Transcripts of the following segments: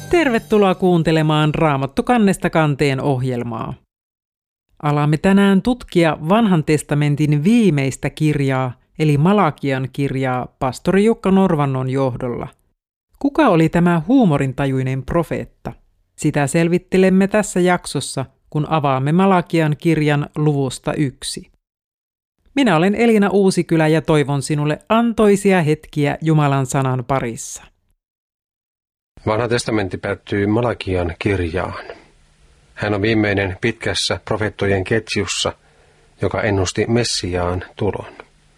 Tervetuloa kuuntelemaan Raamattu kannesta kanteen ohjelmaa. Alamme tänään tutkia Vanhan testamentin viimeistä kirjaa, eli Malakian kirjaa, pastori Jukka Norvannon johdolla. Kuka oli tämä huumorintajuinen profeetta? Sitä selvittelemme tässä jaksossa, kun avaamme Malakian kirjan luvusta 1. Minä olen Elina Uusikylä ja toivon sinulle antoisia hetkiä Jumalan sanan parissa. Vanha testamentti päättyy Malakian kirjaan. Hän on viimeinen pitkässä profeettojen ketjussa, joka ennusti Messiaan tulon.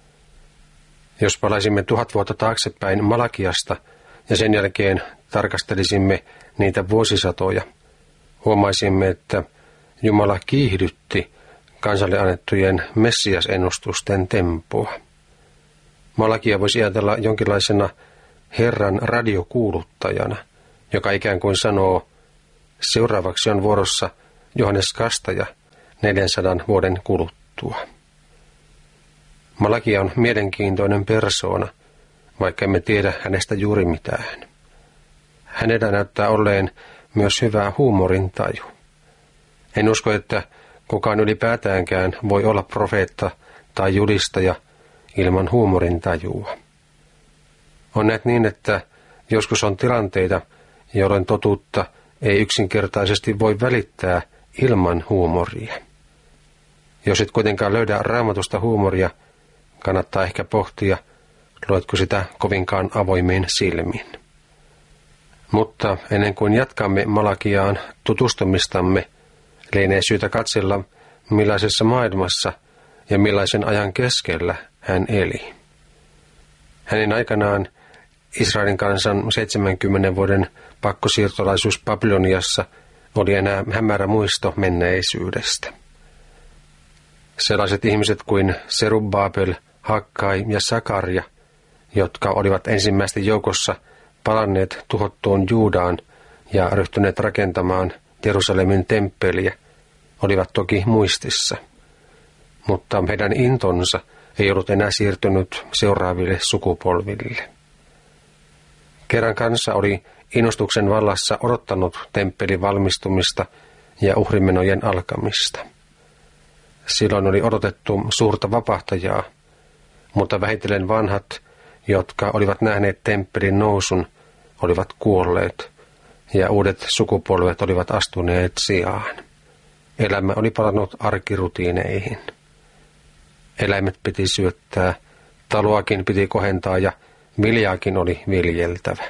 Jos palaisimme 1000 vuotta taaksepäin Malakiasta ja sen jälkeen tarkastelisimme niitä vuosisatoja, huomaisimme, että Jumala kiihdytti kansalle annettujen Messias-ennustusten tempoa. Malakia voisi ajatella jonkinlaisena Herran radiokuuluttajana, joka ikään kuin sanoo, seuraavaksi on vuorossa Johannes Kastaja 400 vuoden kuluttua. Malakia on mielenkiintoinen persoona, vaikka emme tiedä hänestä juuri mitään. Hänellä näyttää olleen myös hyvää huumorintaju. En usko, että kukaan ylipäätäänkään voi olla profeetta tai julistaja ilman huumorintajua. On näet niin, että joskus on tilanteita, jolloin totuutta ei yksinkertaisesti voi välittää ilman huumoria. Jos et kuitenkaan löydä Raamatusta huumoria, kannattaa ehkä pohtia, luetko sitä kovinkaan avoimiin silmin. Mutta ennen kuin jatkamme Malakiaan tutustumistamme, lienee syytä katsella, millaisessa maailmassa ja millaisen ajan keskellä hän eli. Hänen aikanaan Israelin kansan 70 vuoden pakkosiirtolaisuus Babyloniassa oli enää hämärä muisto menneisyydestä. Sellaiset ihmiset kuin Serubbabel, Hakkai ja Sakaria, jotka olivat ensimmäisten joukossa palanneet tuhottuun Juudaan ja ryhtyneet rakentamaan Jerusalemin temppeliä, olivat toki muistissa. Mutta heidän intonsa ei ollut enää siirtynyt seuraaville sukupolville. Kerran kansa oli innostuksen vallassa odottanut temppelin valmistumista ja uhrimenojen alkamista. Silloin oli odotettu suurta vapahtajaa, mutta vähitellen vanhat, jotka olivat nähneet temppelin nousun, olivat kuolleet ja uudet sukupolvet olivat astuneet sijaan. Elämä oli palannut arkirutiineihin. Eläimet piti syöttää, taloakin piti kohentaa ja viljaakin oli viljeltävä.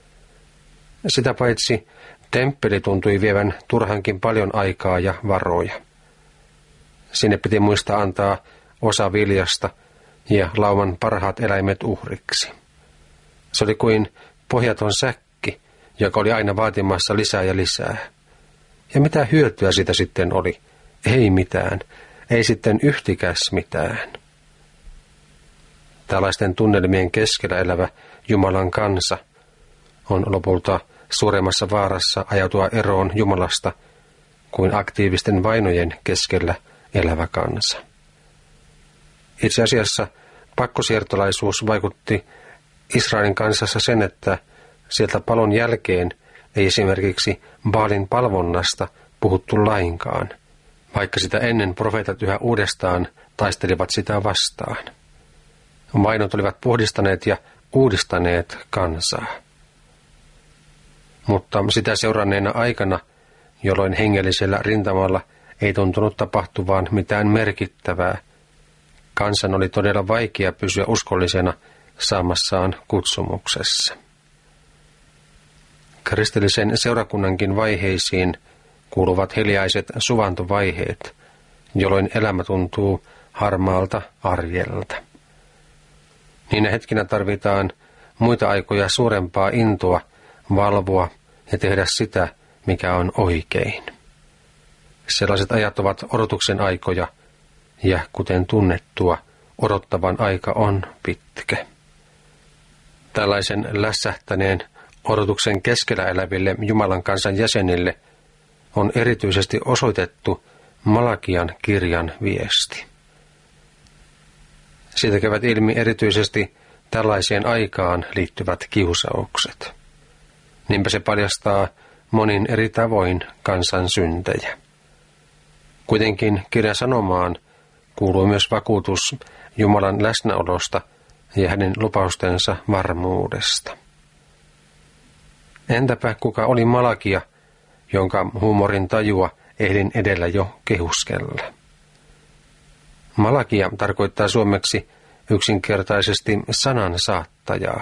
Sitä paitsi temppeli tuntui vievän turhankin paljon aikaa ja varoja. Sinne piti muistaa antaa osa viljasta ja lauman parhaat eläimet uhriksi. Se oli kuin pohjaton säkki, joka oli aina vaatimassa lisää ja lisää. Ja mitä hyötyä siitä sitten oli? Ei mitään, ei sitten yhtikäs mitään. Tällaisten tunnelmien keskellä elävä Jumalan kansa on lopulta suuremmassa vaarassa ajautua eroon Jumalasta kuin aktiivisten vainojen keskellä elävä kansa. Itse asiassa pakkosiirtolaisuus vaikutti Israelin kansassa sen, että sieltä palon jälkeen ei esimerkiksi Baalin palvonnasta puhuttu lainkaan, vaikka sitä ennen profeetat yhä uudestaan taistelivat sitä vastaan. Vainot olivat puhdistaneet ja uudistaneet kansaa. Mutta sitä seuranneena aikana, jolloin hengellisellä rintamalla ei tuntunut tapahtuvan mitään merkittävää, kansan oli todella vaikea pysyä uskollisena saamassaan kutsumuksessa. Kristillisen seurakunnankin vaiheisiin kuuluvat hiljaiset suvantovaiheet, jolloin elämä tuntuu harmaalta arjelta. Niinä hetkinä tarvitaan muita aikoja suurempaa intoa valvoa ja tehdä sitä, mikä on oikein. Sellaiset ajat ovat odotuksen aikoja, ja kuten tunnettua, odottavan aika on pitkä. Tällaisen lässähtäneen odotuksen keskellä eläville Jumalan kansan jäsenille on erityisesti osoitettu Malakian kirjan viesti. Siitä käyvät ilmi erityisesti tällaiseen aikaan liittyvät kiusaukset. Niinpä se paljastaa monin eri tavoin kansan syntejä. Kuitenkin kirjan sanomaan kuuluu myös vakuutus Jumalan läsnäolosta ja hänen lupaustensa varmuudesta. Entäpä kuka oli Malakia, jonka huumorin tajua ehdin edellä jo kehuskella? Malakia tarkoittaa suomeksi yksinkertaisesti sanan saattajaa.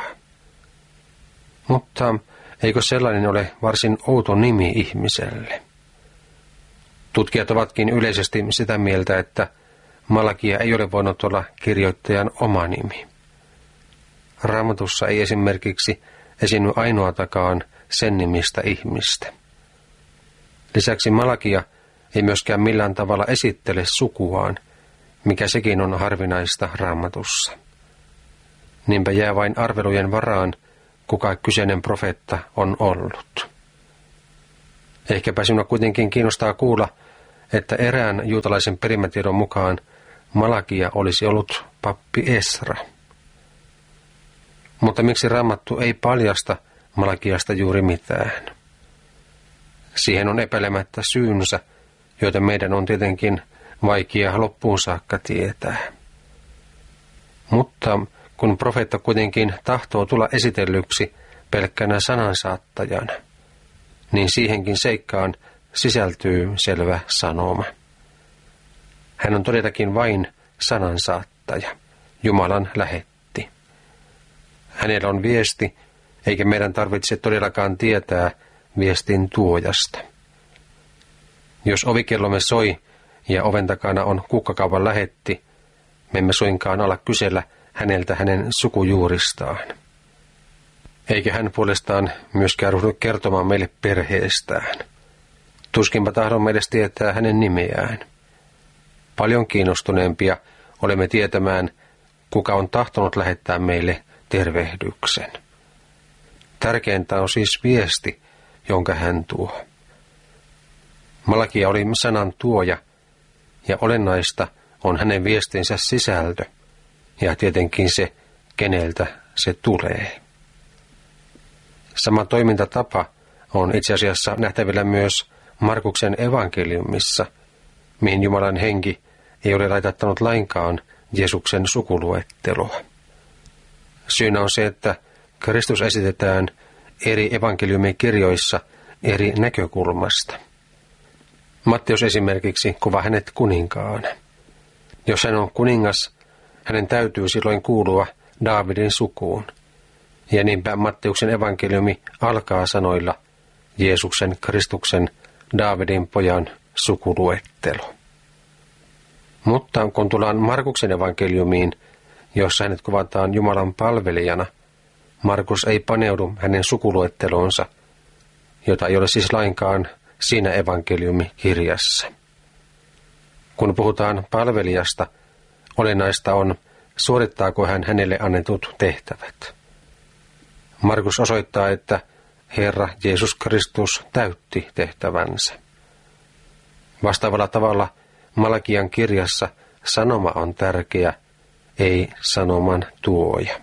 Mutta eikö sellainen ole varsin outo nimi ihmiselle? Tutkijat ovatkin yleisesti sitä mieltä, että Malakia ei ole voinut olla kirjoittajan oma nimi. Raamatussa ei esimerkiksi esiinny ainoatakaan sen nimistä ihmistä. Lisäksi Malakia ei myöskään millään tavalla esittele sukuaan, mikä sekin on harvinaista Raamatussa. Niinpä jää vain arvelujen varaan, kuka kyseinen profeetta on ollut. Ehkäpä sinua kuitenkin kiinnostaa kuulla, että erään juutalaisen perimätiedon mukaan Malakia olisi ollut pappi Esra. Mutta miksi Raamattu ei paljasta Malakiasta juuri mitään? Siihen on epäilemättä syynsä, joita meidän on tietenkin vaikea loppuun saakka tietää. Mutta kun profeetta kuitenkin tahtoo tulla esitellyksi pelkkänä sanansaattajana, niin siihenkin seikkaan sisältyy selvä sanoma. Hän on todellakin vain sanansaattaja, Jumalan lähetti. Hänellä on viesti, eikä meidän tarvitse todellakaan tietää viestin tuojasta. Jos ovikellomme soi ja oven takana on kukkakaupan lähetti, me emme suinkaan ala kysellä häneltä hänen sukujuuristaan. Eikä hän puolestaan myöskään ryhdy kertomaan meille perheestään. Tuskinpa tahdomme edes tietää hänen nimeään. Paljon kiinnostuneempia olemme tietämään, kuka on tahtonut lähettää meille tervehdyksen. Tärkeintä on siis viesti, jonka hän tuo. Malakia oli sanan tuoja, ja olennaista on hänen viestinsä sisältö, ja tietenkin se, keneltä se tulee. Sama toimintatapa on itse asiassa nähtävillä myös Markuksen evankeliumissa, mihin Jumalan henki ei ole laitattanut lainkaan Jeesuksen sukuluettelua. Syynä on se, että Kristus esitetään eri evankeliumikirjoissa eri näkökulmasta. Matteus esimerkiksi kuvaa hänet kuninkaana. Jos hän on kuningas, hänen täytyy silloin kuulua Daavidin sukuun. Ja niinpä Matteuksen evankeliumi alkaa sanoilla Jeesuksen Kristuksen Daavidin pojan sukuluettelo. Mutta kun tullaan Markuksen evankeliumiin, jossa hänet kuvataan Jumalan palvelijana, Markus ei paneudu hänen sukuluettelonsa, jota ei ole siis lainkaan siinä evankeliumikirjassa. Kun puhutaan palvelijasta, olennaista on, suorittaako hän hänelle annetut tehtävät. Markus osoittaa, että Herra Jeesus Kristus täytti tehtävänsä. Vastaavalla tavalla Malakian kirjassa sanoma on tärkeä, ei sanoman tuoja.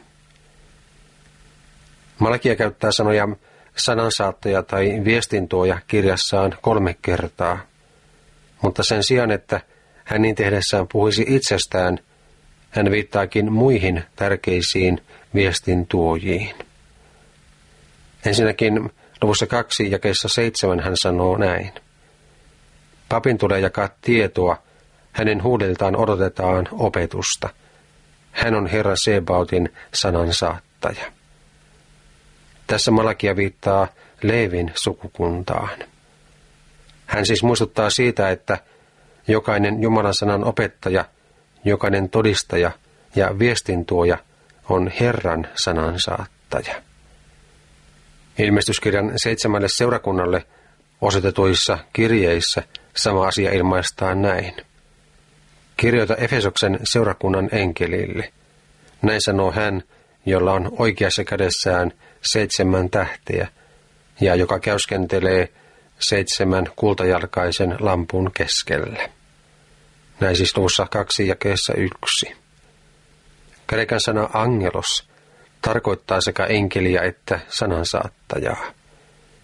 Malakia käyttää sanoja sanansaattaja tai viestintuoja kirjassaan 3 kertaa, mutta sen sijaan, että hän niin tehdessään puhuisi itsestään, hän viittaakin muihin tärkeisiin viestintuojiin. Ensinnäkin luvussa 2 jakeessa 7 hän sanoo näin. Papin tulee jakaa tietoa, hänen huudeltaan odotetaan opetusta. Hän on Herra Sebautin sanansaattaja. Tässä Malakia viittaa Leevin sukukuntaan. Hän siis muistuttaa siitä, että jokainen Jumalan sanan opettaja, jokainen todistaja ja viestintuoja on Herran sanansaattaja. Ilmestyskirjan 7 seurakunnalle osoitetuissa kirjeissä sama asia ilmaistaan näin. Kirjoita Efesoksen seurakunnan enkelille. Näin sanoo hän, jolla on oikeassa kädessään 7 tähteä ja joka käyskentelee 7 kultajalkaisen lampun keskellä. Näin siis luvussa 2 jakeessa 1. Kreikan sana angelos tarkoittaa sekä enkeliä että sanansaattajaa.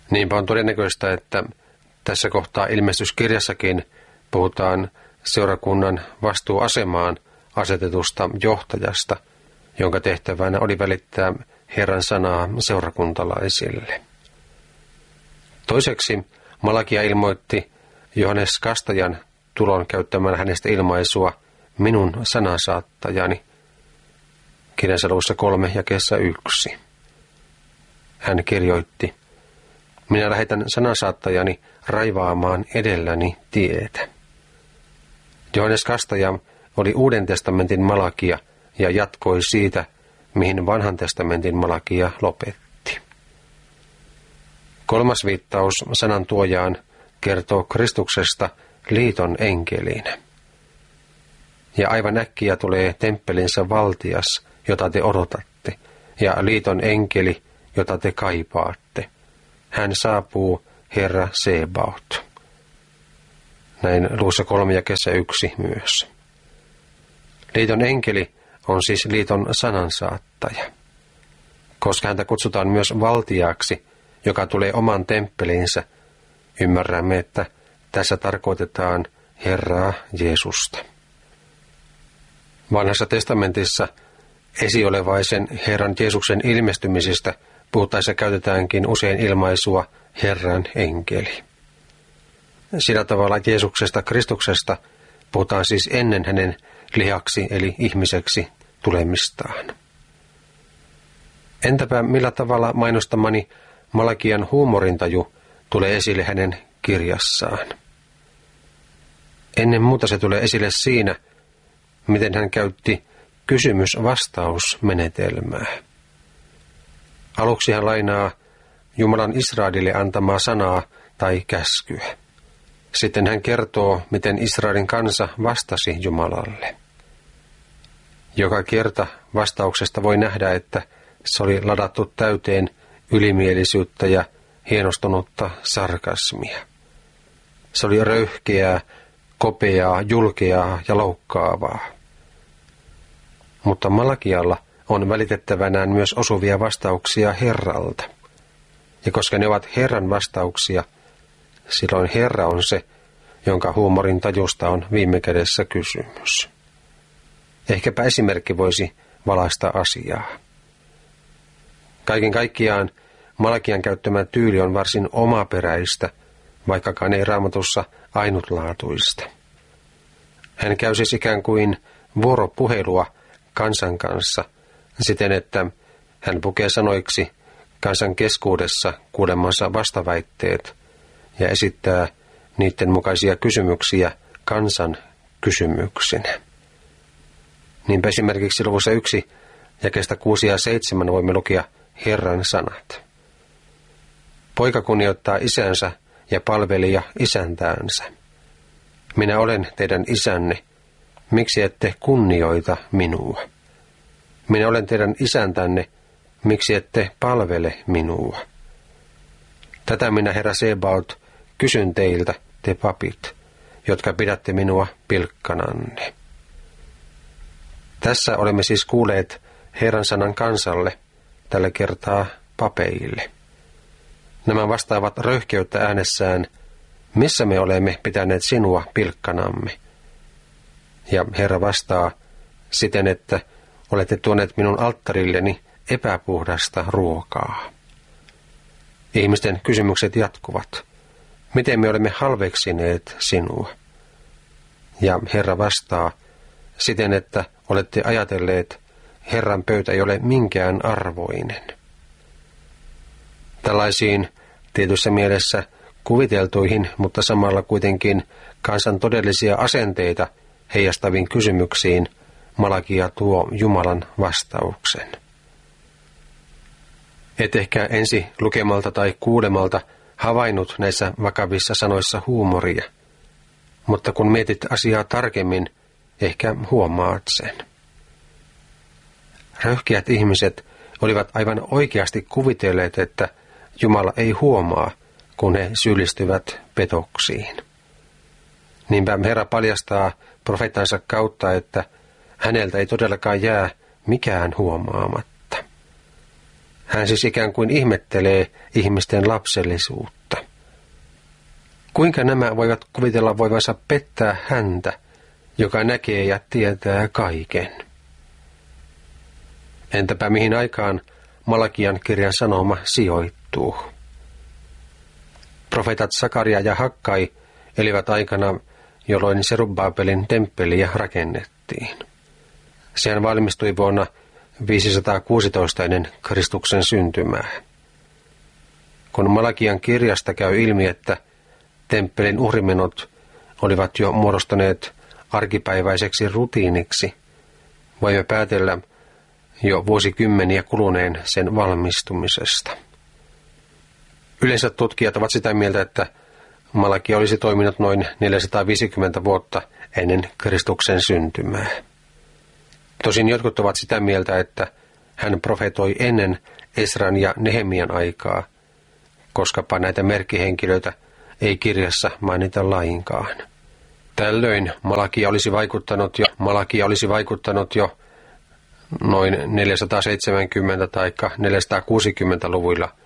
Niinpä on todennäköistä, että tässä kohtaa ilmestyskirjassakin puhutaan seurakunnan vastuuasemaan asetetusta johtajasta, jonka tehtävänä oli välittää Herran sanaa seurakuntalaisille. Toiseksi Malakia ilmoitti Johannes Kastajan tulon käyttämällä hänestä ilmaisua minun sanansaattajani, kirjansa luvussa 3 jakeessa 1. Hän kirjoitti, minä lähetän sanansaattajani raivaamaan edelläni tietä. Johannes Kastaja oli Uuden testamentin Malakia ja jatkoi siitä, mihin Vanhan testamentin Malakia lopetti. Kolmas viittaus sanan tuojaan kertoo Kristuksesta liiton enkelinä. Ja aivan äkkiä tulee temppelinsä valtias, jota te odotatte, ja liiton enkeli, jota te kaipaatte. Hän saapuu, Herra Sebaot. Näin luvussa 3 jakeessa 1 myös. Liiton enkeli on siis liiton sanansaattaja. Koska häntä kutsutaan myös valtiaksi, joka tulee oman temppelinsä, ymmärrämme, että tässä tarkoitetaan Herraa Jeesusta. Vanhassa testamentissa esiolevaisen Herran Jeesuksen ilmestymisestä puhuttaessa käytetäänkin usein ilmaisua Herran enkeli. Sillä tavalla Jeesuksesta Kristuksesta puhutaan siis ennen hänen lihaksi eli ihmiseksi tulemistaan. Entäpä millä tavalla mainostamani Malakian huumorintaju tulee esille hänen kirjassaan? Ennen muuta se tulee esille siinä, miten hän käytti kysymys-vastausmenetelmää. Aluksi hän lainaa Jumalan Israelille antamaa sanaa tai käskyä. Sitten hän kertoo, miten Israelin kansa vastasi Jumalalle. Joka kerta vastauksesta voi nähdä, että se oli ladattu täyteen ylimielisyyttä ja hienostunutta sarkasmia. Se oli röyhkeää, kopeaa, julkeaa ja loukkaavaa. Mutta Malakialla on välitettävänään myös osuvia vastauksia Herralta. Ja koska ne ovat Herran vastauksia, silloin Herra on se, jonka huumorin tajusta on viime kädessä kysymys. Ehkäpä esimerkki voisi valaista asiaa. Kaiken kaikkiaan Malakian käyttämä tyyli on varsin omaperäistä, vaikkakaan ei Raamatussa ainutlaatuista. Hän käy siis ikään kuin vuoropuhelua kansan kanssa siten, että hän pukee sanoiksi kansan keskuudessa kuulemansa vastaväitteet ja esittää niiden mukaisia kysymyksiä kansan kysymyksinä. Niinpä esimerkiksi luvussa 1 jakeesta 6 ja 7 voimme lukea Herran sanat. Poika kunnioittaa isänsä ja palvelija isäntäänsä. Minä olen teidän isänne, miksi ette kunnioita minua? Minä olen teidän isäntänne, miksi ette palvele minua? Tätä minä, Herra Sebaot, kysyn teiltä, te papit, jotka pidätte minua pilkkananne. Tässä olemme siis kuulleet Herran sanan kansalle, tällä kertaa papeille. Nämä vastaavat röyhkeyttä äänessään, missä me olemme pitäneet sinua pilkkanamme. Ja Herra vastaa siten, että olette tuoneet minun alttarilleni epäpuhdasta ruokaa. Ihmisten kysymykset jatkuvat. Miten me olemme halveksineet sinua? Ja Herra vastaa siten, että olette ajatelleet, Herran pöytä ei ole minkään arvoinen. Tällaisiin tietyssä mielessä kuviteltuihin, mutta samalla kuitenkin kansan todellisia asenteita heijastaviin kysymyksiin Malakia tuo Jumalan vastauksen. Et ehkä ensi lukemalta tai kuulemalta havainnut näissä vakavissa sanoissa huumoria, mutta kun mietit asiaa tarkemmin, ehkä huomaat sen. Röyhkeät ihmiset olivat aivan oikeasti kuvitelleet, että Jumala ei huomaa, kun he syyllistyvät petoksiin. Niinpä Herra paljastaa profeettansa kautta, että häneltä ei todellakaan jää mikään huomaamatta. Hän siis ikään kuin ihmettelee ihmisten lapsellisuutta. Kuinka nämä voivat kuvitella voivansa pettää häntä, joka näkee ja tietää kaiken? Entäpä mihin aikaan Malakian kirjan sanoma sijoittuu? Profeetat Sakaria ja Hakkai elivät aikana, jolloin Serubbabelin temppeliä rakennettiin. Sehän valmistui vuonna 516 ennen Kristuksen syntymää. Kun Malakian kirjasta käy ilmi, että temppelin uhrimenot olivat jo muodostaneet arkipäiväiseksi rutiiniksi, voimme päätellä jo vuosikymmeniä kuluneen sen valmistumisesta. Yleensä tutkijat ovat sitä mieltä, että Malakia olisi toiminut noin 450 vuotta ennen Kristuksen syntymää. Tosin jotkut ovat sitä mieltä, että hän profetoi ennen Esran ja Nehemian aikaa, koskapa näitä merkkihenkilöitä ei kirjassa mainita lainkaan. Tällöin Malakia olisi vaikuttanut jo noin 470 tai 460-luvuilla